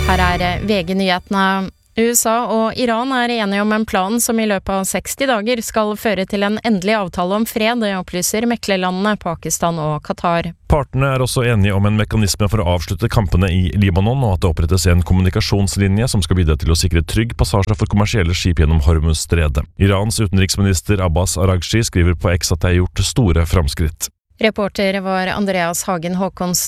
Her VG-nyhetene. USA og Iran enige om en plan som i løpet av 60 dager skal føre til en endelig avtale om fred, det opplyser meklerlandene Pakistan og Qatar. Partene også enige om en mekanisme for å avslutte kampene i Libanon, og at det opprettes en kommunikasjonslinje som skal bidra til å sikre trygg passasje for kommersielle skip gjennom Hormuz-stredet. Irans utenriksminister Abbas Araghchi skriver på X at det gjort store framskritt. Reporter var Andreas Hagen Håkonsen.